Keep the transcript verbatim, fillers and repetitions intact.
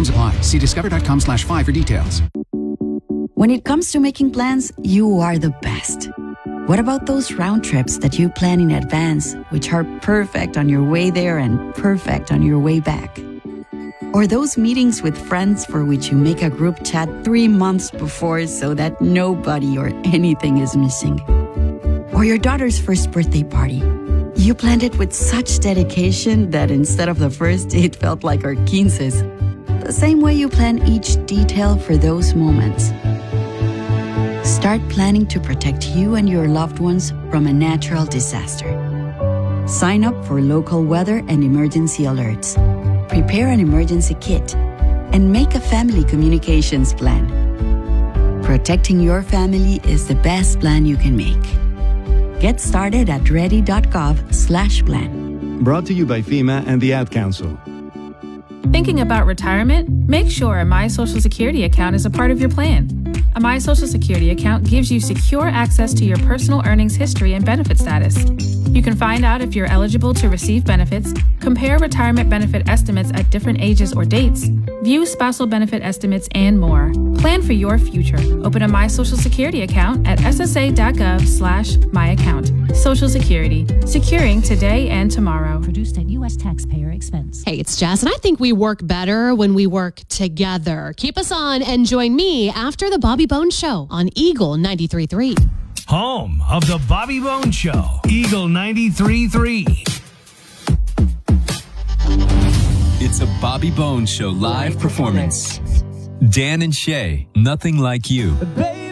Terms apply. See discover.com slash fly for details. When it comes to making plans, you are the best. What about those round trips that you plan in advance, which are perfect on your way there and perfect on your way back? Or those meetings with friends for which you make a group chat three months before so that nobody or anything is missing? Or your daughter's first birthday party. You planned it with such dedication that instead of the first, it felt like our quinces. The same way you plan each detail for those moments. Start planning to protect you and your loved ones from a natural disaster. Sign up for local weather and emergency alerts. Prepare an emergency kit and make a family communications plan. Protecting your family is the best plan you can make. Get started at ready.gov slash plan. Brought to you by FEMA and the Ad Council. Thinking about retirement? Make sure a My Social Security account is a part of your plan. A My Social Security account gives you secure access to your personal earnings history and benefit status. You can find out if you're eligible to receive benefits, compare retirement benefit estimates at different ages or dates, view spousal benefit estimates, and more. Plan for your future. Open a My Social Security account at ssa.gov slash my account. Social Security. Securing today and tomorrow. Produced at U S taxpayer expense. Hey, it's Jess, and I think we work better when we work together. Keep us on and join me after the Bobby Bones Show on Eagle ninety-three point three. Home of the Bobby Bones Show, Eagle ninety-three point three. It's a Bobby Bones Show live performance. Dan and Shay, Nothing Like You.